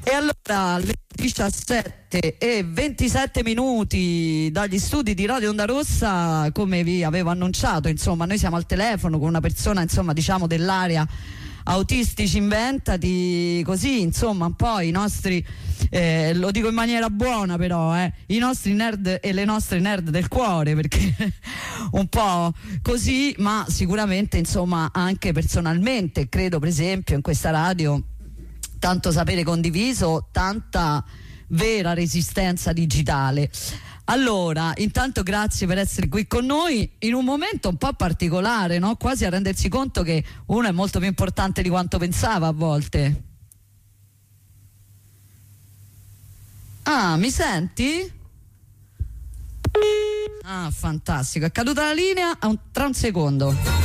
E allora alle 17:27 dagli studi di Radio Onda Rossa, come vi avevo annunciato, insomma, noi siamo al telefono con una persona, insomma, diciamo dell'area Autistici Inventati, così, insomma, un po' i nostri, lo dico in maniera buona però, i nostri nerd e le nostre nerd del cuore, perché un po' così, ma sicuramente, insomma, anche personalmente, credo per esempio in questa radio tanto sapere condiviso, tanta vera resistenza digitale. Allora, intanto grazie per essere qui con noi in un momento un po' particolare, no? Quasi a rendersi conto che uno è molto più importante di quanto pensava a volte. Ah, mi senti? Ah, fantastico, è caduta la linea tra un secondo.